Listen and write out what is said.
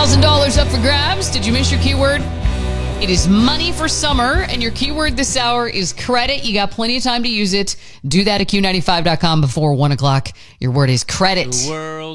$1,000 up for grabs. Did you miss your keyword? It is money for summer, and your keyword this hour is credit. You got plenty of time to use it. Do that at Q95.com before 1 o'clock. Your word is credit.